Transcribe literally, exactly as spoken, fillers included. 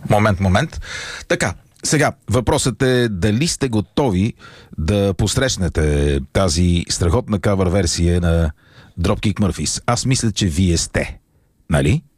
Момент, момент. Така, сега, въпросът е дали сте готови да посрещнете тази страхотна кавър версия на Dropkick Murphys. Аз мисля, че вие сте. Нали?